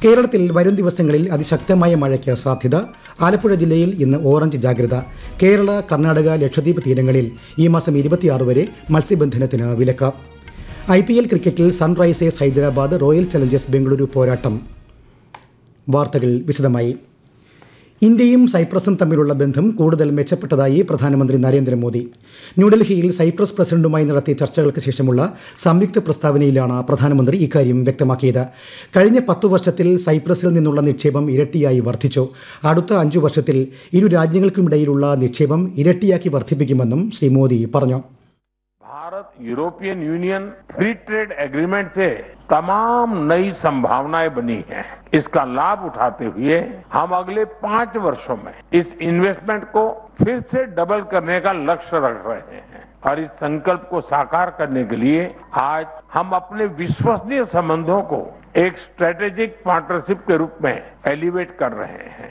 കേരളത്തിൽ വരും ദിവസങ്ങളിൽ അതിശക്തമായ മഴയ്ക്ക് സാധ്യത. ആലപ്പുഴ ജില്ലയിൽ ഇന്ന് ഓറഞ്ച് ജാഗ്രത. കേരള, കർണാടക, ലക്ഷദ്വീപ് തീരങ്ങളിൽ ഈ മാസം 26 വരെ മത്സ്യബന്ധനത്തിന് വിലക്ക്. IPL ക്രിക്കറ്റിൽ Sunrisers Hyderabad royal Challengers Bengaluru പോരാട്ടം. വാർത്തകൾ വിശദമായി. ഇന്ത്യയും സൈപ്രസും തമ്മിലുള്ള ബന്ധം കൂടുതൽ മെച്ചപ്പെട്ടതായി പ്രധാനമന്ത്രി നരേന്ദ്രമോദി. ന്യൂഡൽഹിയിൽ സൈപ്രസ് പ്രസിഡന്റുമായി നടത്തിയ ചർച്ചകൾക്ക് ശേഷമുള്ള സംയുക്ത പ്രസ്താവനയിലാണ് പ്രധാനമന്ത്രി ഇക്കാര്യം വ്യക്തമാക്കിയത്. കഴിഞ്ഞ 10 വർഷത്തിൽ സൈപ്രസിൽ നിന്നുള്ള നിക്ഷേപം ഇരട്ടിയായി വർദ്ധിച്ചു. അടുത്ത 5 വർഷത്തിൽ ഇരു രാജ്യങ്ങൾക്കുമിടയിലുള്ള നിക്ഷേപം ഇരട്ടിയാക്കി വർദ്ധിപ്പിക്കുമെന്നും ശ്രീ മോദി പറഞ്ഞു. Bharat European union free trade agreement से तमाम नई संभावनाएं बनी हैं। इसका लाभ उठाते हुए हम अगले 5 वर्षों में इस इन्वेस्टमेंट को फिर से डबल करने का लक्ष्य रख रहे हैं और इस संकल्प को साकार करने के लिए आज हम अपने विश्वसनीय संबंधों को एक स्ट्रेटेजिक पार्टनरशिप के रूप में एलिवेट कर रहे हैं.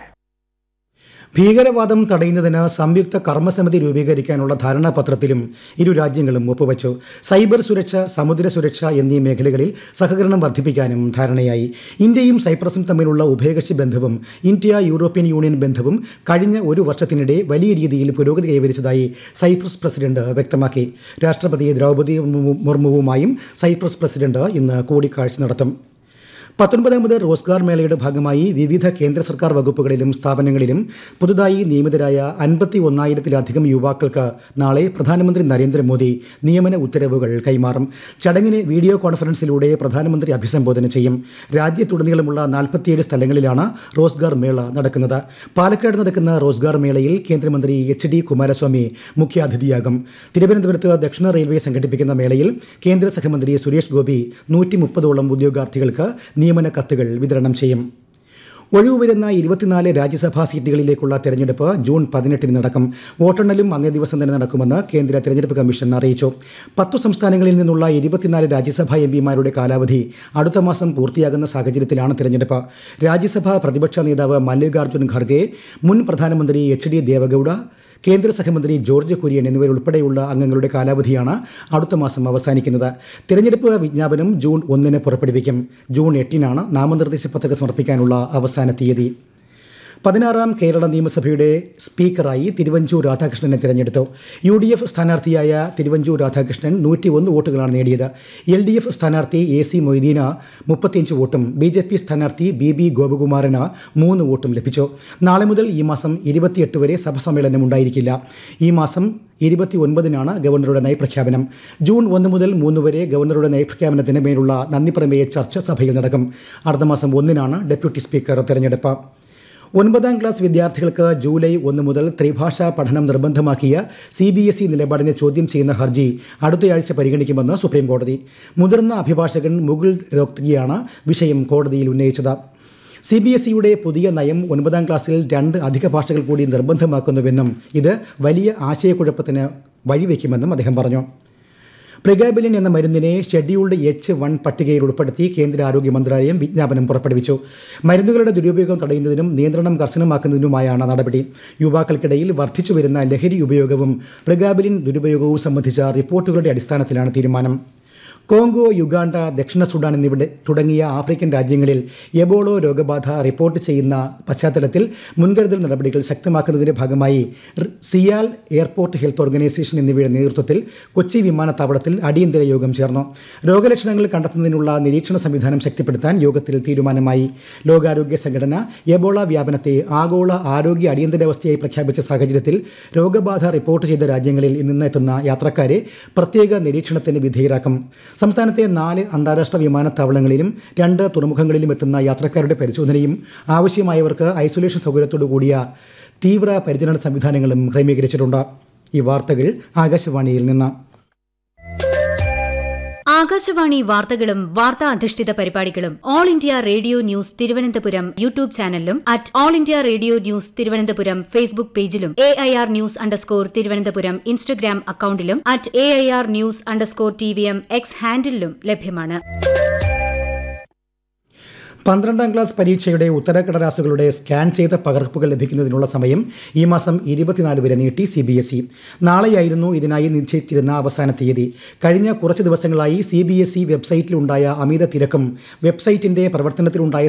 ഭീകരവാദം തടയുന്നതിന് സംയുക്ത കർമ്മസമിതി രൂപീകരിക്കാനുള്ള ധാരണാപത്രത്തിലും ഇരു രാജ്യങ്ങളും ഒപ്പുവച്ചു. സൈബർ സുരക്ഷ, സമുദ്ര സുരക്ഷ എന്നീ മേഖലകളിൽ സഹകരണം വർദ്ധിപ്പിക്കാനും ധാരണയായി. ഇന്ത്യയും സൈപ്രസും തമ്മിലുള്ള ഉഭയകക്ഷി ബന്ധവും ഇന്ത്യ യൂറോപ്യൻ യൂണിയൻ ബന്ധവും കഴിഞ്ഞ ഒരു വർഷത്തിനിടെ വലിയ രീതിയിൽ പുരോഗതി കൈവരിച്ചതായി സൈപ്രസ് പ്രസിഡന്റ് വ്യക്തമാക്കി. രാഷ്ട്രപതി ദ്രൗപദി മുർമുവുമായും സൈപ്രസ് പ്രസിഡന്റ് ഇന്ന് കൂടിക്കാഴ്ച നടത്തും. 19ാമത് റോസ്ഗാർ മേളയുടെ ഭാഗമായി വിവിധ കേന്ദ്ര സർക്കാർ വകുപ്പുകളിലും സ്ഥാപനങ്ങളിലും പുതുതായി നിയമിതരായ 51,000-ലധികം യുവാക്കൾക്ക് നാളെ പ്രധാനമന്ത്രി നരേന്ദ്രമോദി നിയമന ഉത്തരവുകൾ കൈമാറും. ചടങ്ങിനെ വീഡിയോ കോൺഫറൻസിലൂടെ പ്രധാനമന്ത്രി അഭിസംബോധന ചെയ്യും. രാജ്യത്തുടനീളമുള്ള 47 സ്ഥലങ്ങളിലാണ് റോസ്ഗാർ മേള നടക്കുന്നത്. പാലക്കാട് നടക്കുന്ന റോസ്ഗാർ മേളയിൽ കേന്ദ്രമന്ത്രി HD കുമാരസ്വാമി മുഖ്യാതിഥിയാകും. തിരുവനന്തപുരത്ത് ദക്ഷിണ റെയിൽവേ സംഘടിപ്പിക്കുന്ന മേളയിൽ കേന്ദ്ര സഹമന്ത്രി സുരേഷ് ഗോപി 130ഓളം ഉദ്യോഗാർത്ഥികൾക്ക് നിയമന കത്തുകൾ വിതരണം ചെയ്യും. ഒഴിവുവരുന്ന 24 രാജ്യസഭാ സീറ്റുകളിലേക്കുള്ള തെരഞ്ഞെടുപ്പ് ജൂൺ 18 നടക്കും. വോട്ടെണ്ണലും അന്നേ ദിവസം തന്നെ നടക്കുമെന്ന് കേന്ദ്ര തെരഞ്ഞെടുപ്പ് കമ്മീഷൻ അറിയിച്ചു. 10 സംസ്ഥാനങ്ങളിൽ നിന്നുള്ള 24 രാജ്യസഭാ MPമാരുടെ കാലാവധി അടുത്ത മാസം പൂർത്തിയാകുന്ന സാഹചര്യത്തിലാണ് തെരഞ്ഞെടുപ്പ്. രാജ്യസഭാ പ്രതിപക്ഷ നേതാവ് മല്ലികാർജ്ജുൻ ഖർഗെ, മുൻ പ്രധാനമന്ത്രി HD ദേവഗൌഡ, കേന്ദ്ര സഹമന്ത്രി ജോർജ് കുര്യൻ എന്നിവരുൾപ്പെടെയുള്ള അംഗങ്ങളുടെ കാലാവധിയാണ് അടുത്ത മാസം അവസാനിക്കുന്നത്. തിരഞ്ഞെടുപ്പ് വിജ്ഞാപനം ജൂൺ 1 പുറപ്പെടുവിക്കും. ജൂൺ 8 നാമനിർദ്ദേശ പത്രിക സമർപ്പിക്കാനുള്ള അവസാന തീയതി. 16ാം കേരള നിയമസഭയുടെ സ്പീക്കറായി തിരുവഞ്ചൂർ രാധാകൃഷ്ണനെ തിരഞ്ഞെടുത്തു. UDF സ്ഥാനാർത്ഥിയായ തിരുവഞ്ചൂർ രാധാകൃഷ്ണൻ 101 വോട്ടുകളാണ് നേടിയത്. LDF സ്ഥാനാർത്ഥി AC മൊയ്തീന് 35 വോട്ടും BJP സ്ഥാനാർത്ഥി BB ഗോപകുമാറിന് 3 വോട്ടും ലഭിച്ചു. നാളെ മുതൽ ഈ മാസം 28 വരെ സഭസമ്മേളനം ഉണ്ടായിരിക്കില്ല. ഈ മാസം 29 ഗവർണറുടെ നയപ്രഖ്യാപനം. ജൂൺ 1 മുതൽ 3 വരെ ഗവർണറുടെ നയപ്രഖ്യാപനത്തിന് മേലുള്ള നന്ദിപ്രമേയ ചർച്ച സഭയിൽ നടക്കും. അടുത്ത മാസം 1 ഡെപ്യൂട്ടി സ്പീക്കർ തെരഞ്ഞെടുപ്പ്. 9ാം ക്ലാസ് വിദ്യാർത്ഥികൾക്ക് ജൂലൈ 1 മുതൽ ത്രിഭാഷാ പഠനം നിർബന്ധമാക്കിയ CBSE നിലപാടിനെ ചോദ്യം ചെയ്യുന്ന ഹർജി അടുത്തയാഴ്ച പരിഗണിക്കുമെന്ന് സുപ്രീംകോടതി. മുതിർന്ന അഭിഭാഷകൻ മുകുൾ രോഹ്തഗിയാണ് വിഷയം കോടതിയിൽ ഉന്നയിച്ചത്. CBSEയുടെ പുതിയ നയം 9ാം ക്ലാസ്സിൽ 2 അധിക ഭാഷകൾ കൂടി നിർബന്ധമാക്കുന്നുവെന്നും ഇത് വലിയ ആശയക്കുഴപ്പത്തിന് വഴിവെക്കുമെന്നും അദ്ദേഹം പറഞ്ഞു. പ്രിഗാബലിൻ എന്ന മരുന്നിനെ ഷെഡ്യൂൾഡ് H1 പട്ടികയിൽ ഉൾപ്പെടുത്തി കേന്ദ്ര ആരോഗ്യ മന്ത്രാലയം വിജ്ഞാപനം പുറപ്പെടുവിച്ചു. മരുന്നുകളുടെ ദുരുപയോഗം തടയുന്നതിനും നിയന്ത്രണം കർശനമാക്കുന്നതിനുമായാണ് നടപടി. യുവാക്കൾക്കിടയിൽ വർദ്ധിച്ചുവരുന്ന ലഹരി ഉപയോഗവും പ്രിഗാബലിൻ ദുരുപയോഗവും സംബന്ധിച്ച റിപ്പോർട്ടുകളുടെ അടിസ്ഥാനത്തിലാണ് തീരുമാനം. കോങ്കോ, യുഗാണ്ട, ദക്ഷിണ സുഡാൻ എന്നിവിടെ തുടങ്ങിയ ആഫ്രിക്കൻ രാജ്യങ്ങളിൽ എബോള രോഗബാധ റിപ്പോർട്ട് ചെയ്യുന്ന പശ്ചാത്തലത്തിൽ മുൻകരുതൽ നടപടികൾ ശക്തമാക്കുന്നതിന്റെ ഭാഗമായി സിയാൽ, എയർപോർട്ട് ഹെൽത്ത് ഓർഗനൈസേഷൻ എന്നിവയുടെ നേതൃത്വത്തിൽ കൊച്ചി വിമാനത്താവളത്തിൽ അടിയന്തര യോഗം ചേർന്നു. രോഗലക്ഷണങ്ങൾ കണ്ടെത്തുന്നതിനുള്ള നിരീക്ഷണ സംവിധാനം ശക്തിപ്പെടുത്താൻ യോഗത്തിൽ തീരുമാനമായി. ലോകാരോഗ്യ സംഘടന എബോള വ്യാപനത്തെ ആഗോള ആരോഗ്യ അടിയന്തരാവസ്ഥയായി പ്രഖ്യാപിച്ച സാഹചര്യത്തിൽ രോഗബാധ റിപ്പോർട്ട് ചെയ്ത രാജ്യങ്ങളിൽ നിന്ന് എത്തുന്ന യാത്രക്കാരെ പ്രത്യേക നിരീക്ഷണത്തിന് വിധേയരാക്കും. സംസ്ഥാനത്തെ 4 അന്താരാഷ്ട്ര വിമാനത്താവളങ്ങളിലും 2 തുറമുഖങ്ങളിലും എത്തുന്ന യാത്രക്കാരുടെ പരിശോധനയും ആവശ്യമായവർക്ക് ഐസൊലേഷൻ സൗകര്യത്തോടു കൂടിയ തീവ്ര പരിചരണ സംവിധാനങ്ങളും ക്രമീകരിച്ചിട്ടുണ്ട്. ഈ വാർത്തകൾ ആകാശവാണിയിൽ നിന്ന്. ആകാശവാണി വാർത്തകളും വാർത്താ അധിഷ്ഠിത പരിപാടികളും all India radio news Thiruvananthapuram YouTube ചാനലിലും @all India radio news Thiruvananthapuram Facebook പേജിലും AIR _ തിരുവനന്തപുരം ഇൻസ്റ്റഗ്രാം അക്കൌണ്ടിലും @AIR News _ X ഹാൻഡിലും ലഭ്യമാണ്. 12ാം ക്ലാസ് പരീക്ഷയുടെ ഉത്തരക്കടലാസുകളുടെ സ്കാൻ ചെയ്ത പകർപ്പുകൾ ലഭിക്കുന്നതിനുള്ള സമയം ഈ മാസം 24 വരെ നീട്ടി CBSE. നാളെയായിരുന്നു ഇതിനായി നിശ്ചയിച്ചിരുന്ന അവസാന തീയതി. കഴിഞ്ഞ കുറച്ച് ദിവസങ്ങളായി CBSE വെബ്സൈറ്റിലുണ്ടായ അമിത തിരക്കും വെബ്സൈറ്റിന്റെ പ്രവർത്തനത്തിലുണ്ടായ